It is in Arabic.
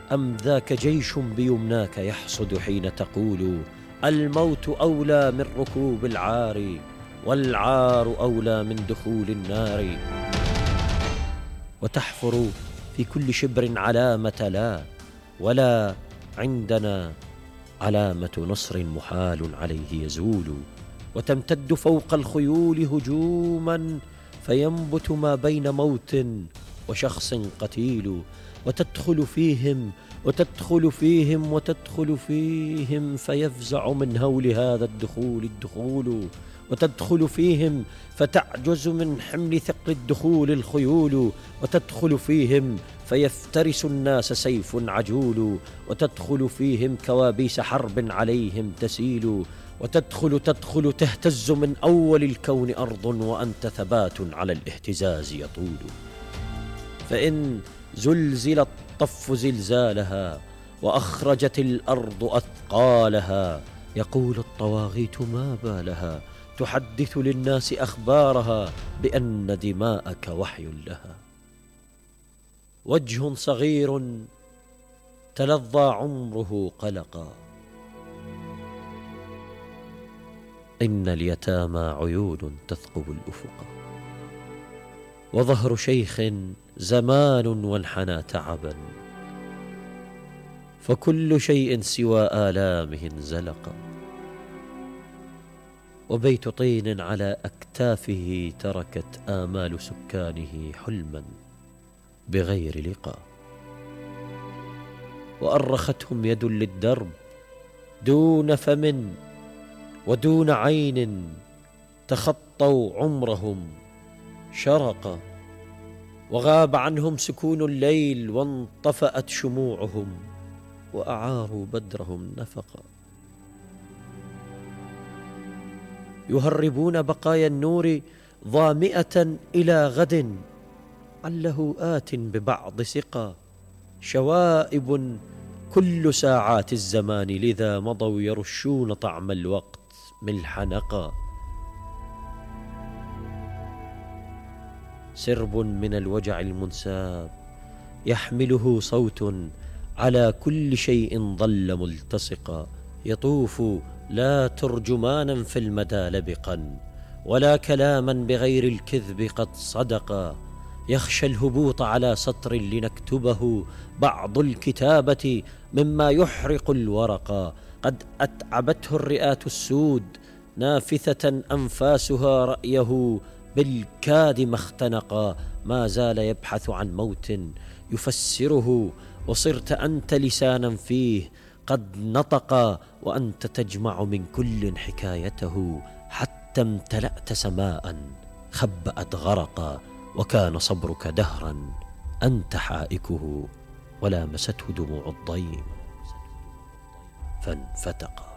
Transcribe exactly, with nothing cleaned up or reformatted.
أم ذاك جيش بيمناك يحصد حين تقول الموت أولى من ركوب العار، والعار أولى من دخول النار. وتحفر في كل شبر علامة لا، ولا عندنا علامة نصر محال عليه يزول. وتمتد فوق الخيول هجوما فينبت ما بين موت وشخص قتيل. وتدخل فيهم وتدخل فيهم وتدخل فيهم فيفزع من هول هذا الدخول الدخول. وتدخل فيهم فتعجز من حمل ثقل الدخول الخيول. وتدخل فيهم فيفترس الناس سيف عجول. وتدخل فيهم كوابيس حرب عليهم تسيل. وتدخل تدخل تهتز من أول الكون أرض وأنت ثبات على الاهتزاز يطول. فإن زلزل الطف زلزالها وأخرجت الأرض أثقالها، يقول الطواغيت ما بالها تحدث للناس أخبارها بأن دماءك وحي لها. وجه صغير تلظى عمره قلقا، إن اليتامى عيون تثقب الأفق. وظهر شيخ زمان وانحنى تعبا، فكل شيء سوى آلامه انزلق. وبيت طين على أكتافه تركت آمال سكانه حلما بغير لقاء. وأرختهم يد للدرب دون فم ودون عين، تخطوا عمرهم شرقا. وغاب عنهم سكون الليل وانطفأت شموعهم، وأعاروا بدرهم نفقا. يهربون بقايا النور ظامئة إلى غد، عله آت ببعض سقا. شوائب كل ساعات الزمان، لذا مضوا يرشون طعم الوقت ملح نقا. سرب من الوجع المنساب يحمله صوت على كل شيء ظل ملتصقا. يطوف لا ترجمانا في المدى لبقا، ولا كلاما بغير الكذب قد صدقا. يخشى الهبوط على سطر لنكتبه بعض الكتابة مما يحرق الورقا. قد أتعبته الرئات السود نافثة أنفاسها رأيه بالكاد ما اختنقا. ما زال يبحث عن موت يفسره، وصرت أنت لسانا فيه قد نطقا. وأنت تجمع من كل حكايته حتى امتلأت سماء خبأت غرقا. وكان صبرك دهرا أنت حائكه، ولامسته دموع الضيم فانفتقا.